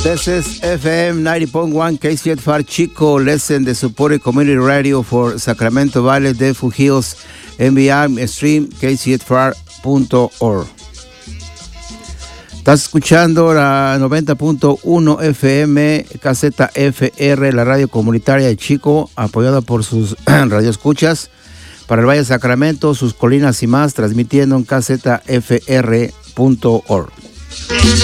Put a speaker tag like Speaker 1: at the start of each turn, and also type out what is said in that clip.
Speaker 1: This is FM 90.1 KCFR Chico, listen the supported community radio for Sacramento Valley, Defu Hills, NBR, stream kcfr.org. Estás escuchando la 90.1 FM, Caseta FR, la radio comunitaria de Chico, apoyada por sus radioescuchas para el Valle de Sacramento, sus colinas y más, transmitiendo en casetafr.org.